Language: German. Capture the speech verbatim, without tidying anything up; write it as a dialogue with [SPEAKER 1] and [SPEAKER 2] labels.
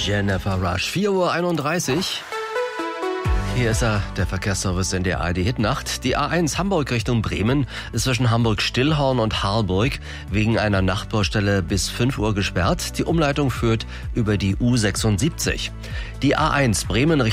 [SPEAKER 1] Jennifer Rush. vier Uhr einunddreißig. Hier ist er, der Verkehrsservice in der A R D-Hitnacht. Die A eins Hamburg Richtung Bremen ist zwischen Hamburg-Stillhorn und Harburg wegen einer Nachtbaustelle bis fünf Uhr gesperrt. Die Umleitung führt über die U sechsundsiebzig. Die A eins Bremen Richtung